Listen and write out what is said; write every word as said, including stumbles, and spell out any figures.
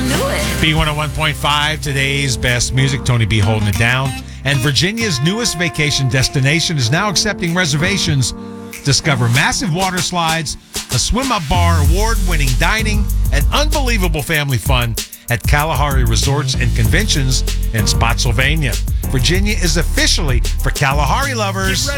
knew it. B one oh one point five, today's best music. Tony B holding it down. And Virginia's newest vacation destination is now accepting reservations. Discover massive water slides, a swim-up bar, award-winning dining, and unbelievable family fun at Kalahari Resorts and Conventions in Spotsylvania. Virginia is officially for Kalahari lovers.